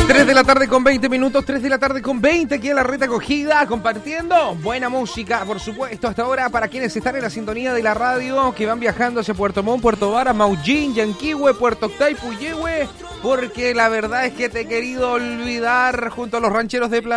3 de la tarde con 20 minutos, 3 de la tarde con 20, aquí en la Reta Acogida, compartiendo buena música, por supuesto, hasta ahora para quienes están en la sintonía de la radio, que van viajando hacia Puerto Montt, Puerto Varas, Maullín, Yanquihue, Puerto Octay, Puyehue, porque la verdad es que te he querido olvidar junto a los rancheros de Plata.